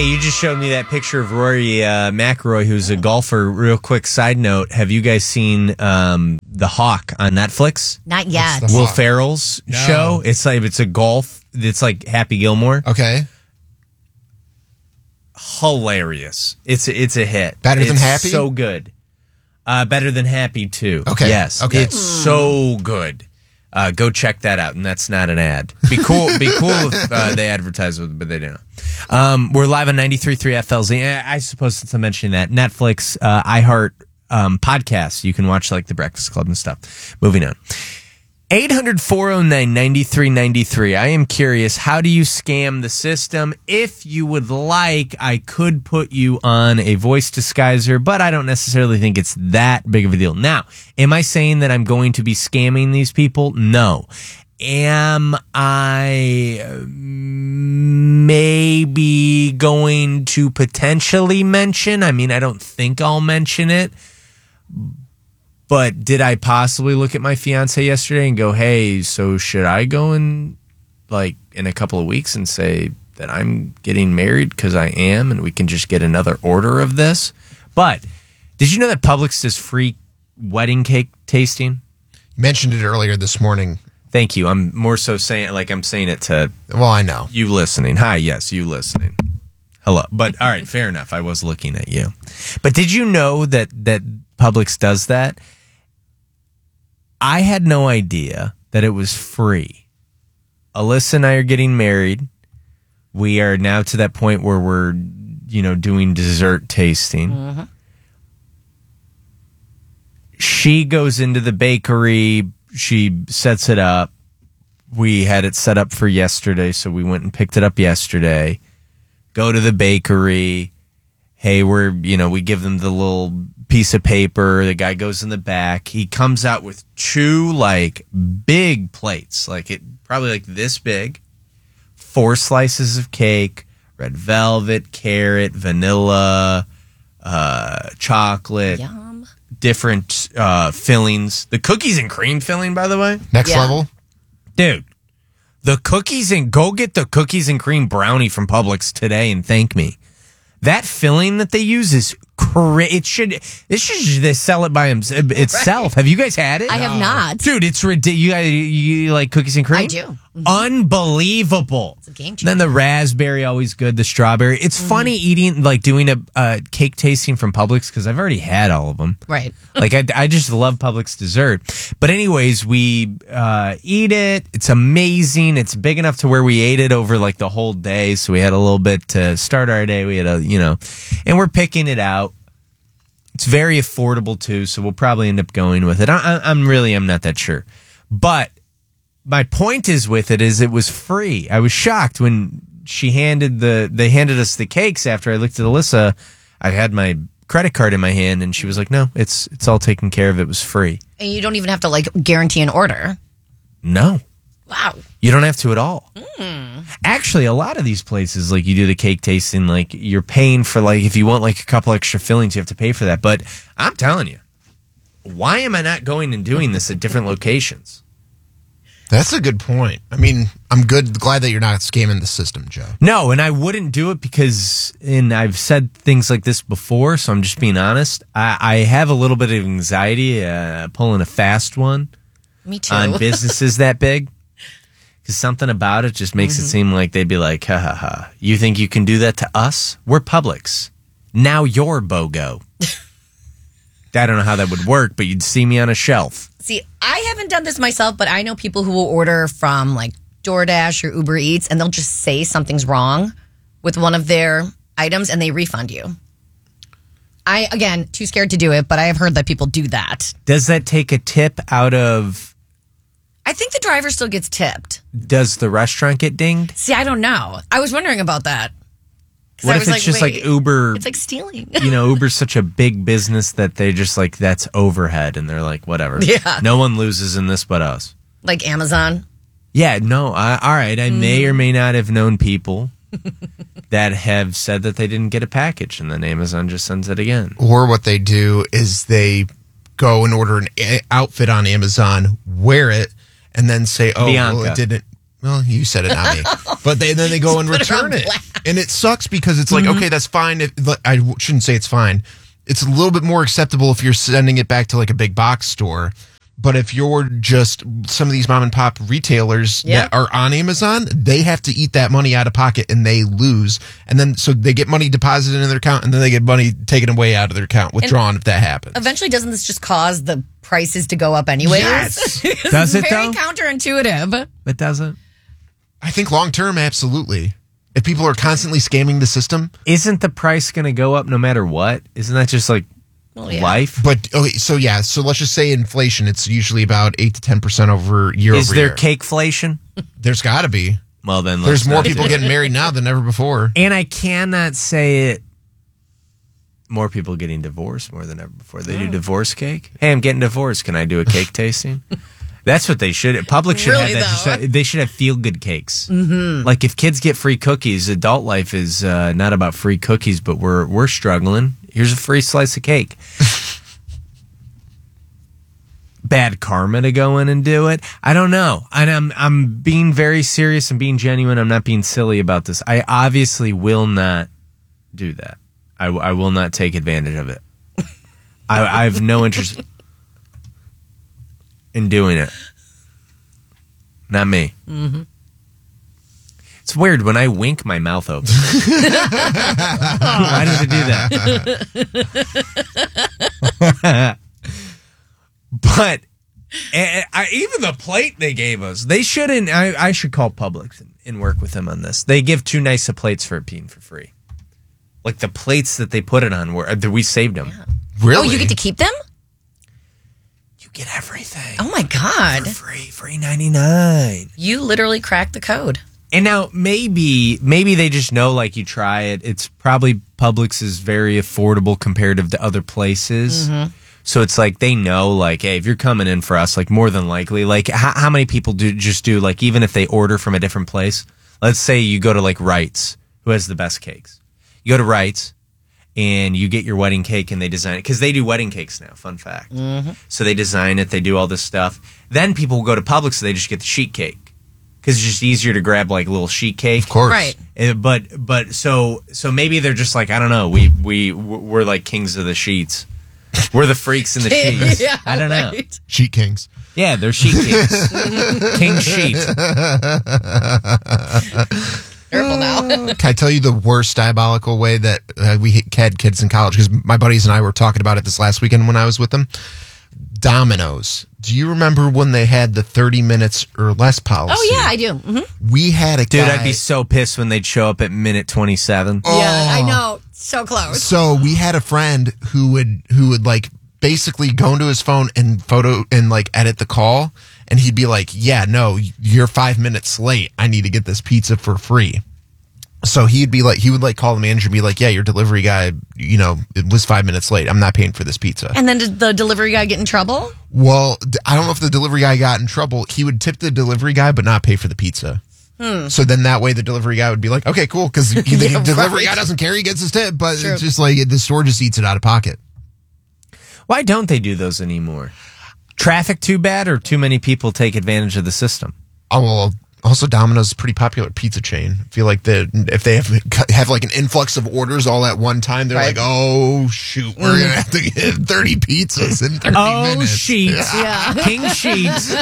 Hey, you just showed me that picture of Rory McIlroy, who's a golfer. Real quick side note, have you guys seen The Hawk on Netflix? Not yet. Will Ferrell's show? It's a golf. It's like Happy Gilmore. Okay. Hilarious. It's a hit. Better than Happy? So good. Better than Happy too. Okay. Yes. Okay. It's so good. Go check that out, and that's not an ad. Be cool if they advertise with it, but they don't. We're live on 93.3 FLZ. I suppose since I'm mentioning that, Netflix, iHeart podcasts, you can watch like The Breakfast Club and stuff. Moving on. 800-409-9393. I am curious, how do you scam the system? If you would like, I could put you on a voice disguiser, but I don't necessarily think it's that big of a deal. Now, am I saying that I'm going to be scamming these people? No. Am I maybe going to potentially mention? I mean, I don't think I'll mention it. But did I possibly look at my fiance yesterday and go, hey, so should I go in like in a couple of weeks and say that I'm getting married because I am and we can just get another order of this? But did you know that Publix does free wedding cake tasting? You mentioned it earlier this morning. Thank you. I'm more so saying like I'm saying it to I know. You listening. Hi, yes, you listening. Hello. But all right, fair enough. I was looking at you. But did you know that Publix does that? I had no idea that it was free. Alyssa and I are getting married. We are now to that point where we're, doing dessert tasting. Mm-hmm. She goes into the bakery. She sets it up. We had it set up for yesterday, so we went and picked it up yesterday. Go to the bakery. Hey, we give them the little piece of paper. The guy goes in the back. He comes out with two like big plates, probably like this big, 4 slices of cake, red velvet, carrot, vanilla, chocolate, Yum. different fillings. The cookies and cream filling, by the way, Next level, dude. Go get the cookies and cream brownie from Publix today and thank me. That filling that they use is they sell it by itself. Right. Have you guys had it? I have not. Dude, it's ridiculous. You like cookies and cream? I do. Mm-hmm. Unbelievable. It's a game changer. Then the raspberry, always good. The strawberry. It's funny doing a cake tasting from Publix because I've already had all of them. Right. I just love Publix dessert. But anyways, we eat it. It's amazing. It's big enough to where we ate it over like the whole day. So we had a little bit to start our day. We had and we're picking it out. It's very affordable too, so we'll probably end up going with it. I'm not that sure. But my point is it was free. I was shocked when they handed us the cakes after I looked at Alyssa. I had my credit card in my hand and she was like, no, it's all taken care of. It was free. And you don't even have to guarantee an order. No. Wow. You don't have to at all. Actually, a lot of these places, you do the cake tasting, you're paying for, if you want, a couple extra fillings, you have to pay for that. But I'm telling you, why am I not going and doing this at different locations? That's a good point. I mean, I'm glad that you're not scamming the system, Joe. No, and I wouldn't do it because, and I've said things like this before, so I'm just being honest. I have a little bit of anxiety pulling a fast one. Me too. On businesses that big. Because something about it just makes it seem like they'd be like, ha ha ha. You think you can do that to us? We're Publix. Now you're BOGO. I don't know how that would work, but you'd see me on a shelf. See, I haven't done this myself, but I know people who will order from DoorDash or Uber Eats, and they'll just say something's wrong with one of their items, and they refund you. Again, too scared to do it, but I have heard that people do that. Does that take a tip out of... I think the driver still gets tipped. Does the restaurant get dinged? See, I don't know. I was wondering about that. What if it's just Uber? It's like stealing. Uber's such a big business that they just that's overhead and they're like, whatever. Yeah. No one loses in this but us. Like Amazon? Yeah, no. All right. I may or may not have known people that have said that they didn't get a package and then Amazon just sends it again. Or what they do is they go and order an outfit on Amazon, wear it, and then say, well, it didn't Well, you said it, not me. But then they go and Put it on return it. blast. And it sucks because it's like, okay, that's fine. I shouldn't say it's fine. It's a little bit more acceptable if you're sending it back to like a big box store. But if you're just some of these mom and pop retailers that are on Amazon, they have to eat that money out of pocket and they lose. And then so they get money deposited in their account and then they get money taken away out of their account, withdrawn if that happens. Eventually, doesn't this just cause the prices to go up anyways? Yes. Does it, It's very though? counterintuitive. It doesn't. I think long term, absolutely. If people are constantly scamming the system. Isn't the price going to go up no matter what? Isn't that just like life? But okay, so let's just say inflation. It's usually about 8 to 10% over year Is over there year. cakeflation? There's got to be. Well, then There's let's more not people do getting it. married now than ever before. And I cannot say it. More people getting divorced more than ever before. They do divorce cake. Hey, I'm getting divorced. Can I do a cake tasting? That's what they should. Public should Really, have that. though? They should have feel good cakes. Mm-hmm. Like if kids get free cookies, adult life is not about free cookies, but we're struggling. Here's a free slice of cake. Bad karma to go in and do it. I don't know. And I'm being very serious and being genuine. I'm not being silly about this. I obviously will not do that. I will not take advantage of it. I have no interest in doing it. Not me. Mm-hmm. It's weird when I wink, my mouth opens. Why does it do that? But even the plate they gave us, they shouldn't. I should call Publix and work with them on this. They give too nice of plates for it being for free. Like the plates that they put it on, we saved them. Yeah. Really? Oh, you get to keep them? You get everything. Oh my God. For free 99. You literally cracked the code. And now maybe they just know, like, you try it. It's probably Publix is very affordable comparative to other places. Mm-hmm. So it's like they know, like, hey, if you're coming in for us, like, more than likely, like, how many people do, like, even if they order from a different place? Let's say you go to, like, Wright's, who has the best cakes. You go to Wright's and you get your wedding cake and they design it. Because they do wedding cakes now, fun fact. Mm-hmm. So they design it, they do all this stuff. Then people will go to Publix, so they just get the sheet cake. Because it's just easier to grab, like, a little sheet cake. Of course. Right. But so maybe they're just like, I don't know, we're like kings of the sheets. We're the freaks in the sheets. Yeah, I don't know. right. Sheet kings. Yeah, they're sheet kings. King sheet. Careful now. Can I tell you the worst diabolical way that we had kids in college? Because my buddies and I were talking about it this last weekend when I was with them. Domino's. Do you remember when they had the 30 minutes or less policy? Oh, yeah, I do. Mm-hmm. We had a Dude, guy. I'd be so pissed when they'd show up at minute 27. Oh. Yeah, I know. So close. So we had a friend who would like basically go into his phone and photo and like edit the call, and he'd be like, "Yeah, no, you're 5 minutes late. I need to get this pizza for free." So he would call the manager and be like, "Yeah, your delivery guy, it was 5 minutes late. I'm not paying for this pizza." And then did the delivery guy get in trouble? Well, I don't know if the delivery guy got in trouble. He would tip the delivery guy, but not pay for the pizza. So then that way the delivery guy would be like, okay, cool, because the delivery guy doesn't care, he gets his tip, but True. it's just like the store just eats it out of pocket. Why don't they do those anymore? Traffic too bad or too many people take advantage of the system? Oh, well, also Domino's is a pretty popular pizza chain. I feel like if they have like an influx of orders all at one time, they're Right. like, oh, shoot, we're going to have to get 30 pizzas in 30 Oh, minutes. sheets. Yeah. King sheets.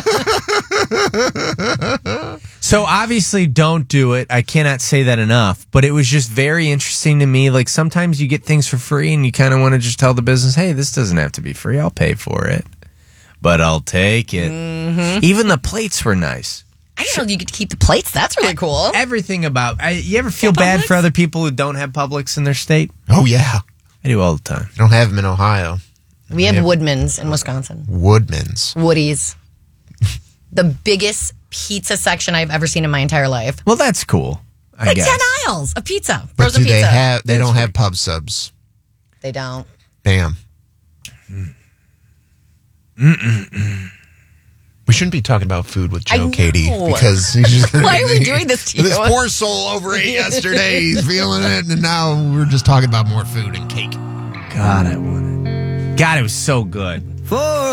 So obviously don't do it. I cannot say that enough, but it was just very interesting to me. Like sometimes you get things for free and you kind of want to just tell the business, hey, this doesn't have to be free. I'll pay for it, but I'll take it. Mm-hmm. Even the plates were nice. I didn't know you get to keep the plates. That's really cool. Everything about, you ever feel Yeah, bad Publix? for other people who don't have Publix in their state? Oh, yeah. I do all the time. They don't have them in Ohio. We have Woodman's in Wisconsin. Woodman's. Woody's. The biggest pizza section I've ever seen in my entire life. Well, that's cool. I Like guess. 10 aisles of pizza. But Frozen do they pizza. they don't have pub subs. They don't. Damn. We shouldn't be talking about food with I Joe know. Katie because he's just gonna Why are we doing this to you? This poor soul overate yesterday. He's feeling it, and now we're just talking about more food and cake. God, I want it. God, it was so good.